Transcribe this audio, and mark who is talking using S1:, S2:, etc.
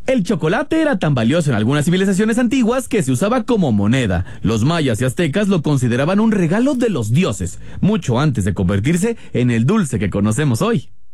S1: El chocolate era tan valioso en algunas civilizaciones antiguas que se usaba como moneda. Los mayas y aztecas lo consideraban un regalo de los dioses, mucho antes de convertirse en el dulce que conocemos hoy.